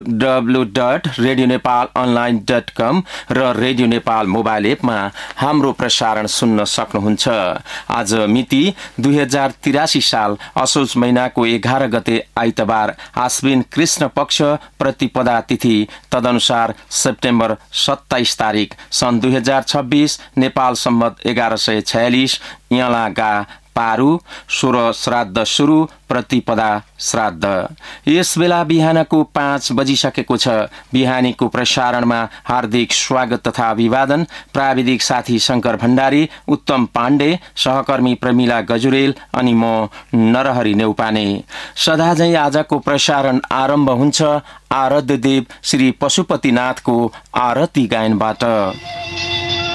www.radionepalonline.com र radio Nepal mobile एपमा हाम्रो प्रसारण सुन्न सक्नुहुन्छ। आज मिति 2083 साल असोज महिनाको 11 गते आइतबार आश्विन कृष्ण पक्ष प्रतिपदा तिथि तदनुसार सेप्टेम्बर 27 तारिक सन् 2026 नेपाल सम्मत 1146 यलागा पारु 16 श्राद्ध सुरु प्रतिपदा श्राद्ध। यस बेला बिहानको 5 बजिसकेको छ। बिहानीको प्रसारणमा हार्दिक स्वागत तथा अभिवादन। प्राविधिक साथी शंकर भण्डारी, उत्तम पाण्डे, सहकर्मी प्रमिला गजुरेल अनि म नरहरि नेउपाने। सदाझै आजको प्रसारण आरम्भ हुन्छ आराध्य देव श्री पशुपतिनाथको आरती गायनबाट।